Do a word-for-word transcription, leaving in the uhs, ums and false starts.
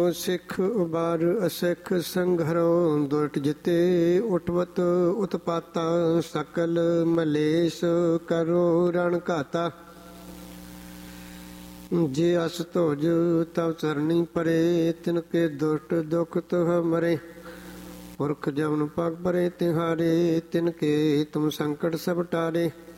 ਸਿੱਖ ਉਬਾਰ ਅਸਿੱਖ ਸੰਘਰੋ ਦੁਰਟ ਜਿਤੇ ਉਟਵਤ ਉਤਪਾਤਾ ਸਕਲ ਮਲੇਸ਼ ਕਰੋ ਰਣ ਘਾਤਾ। ਜੇ ਅਸ ਧੋਜ ਤਵ ਚਰਣੀ ਪਰੇ ਤਿਨਕੇ ਦੁਸ਼ਟ ਦੁਖ ਤੁਹ ਮਰੇ। ਪੁਰਖ ਜਮਨ ਪਗ ਪਰੇ ਤਿਹਾਰੇ ਤਿਨਕੇ ਤੁਮ ਸੰਕਟ ਸਭ ਟਾਰੇ।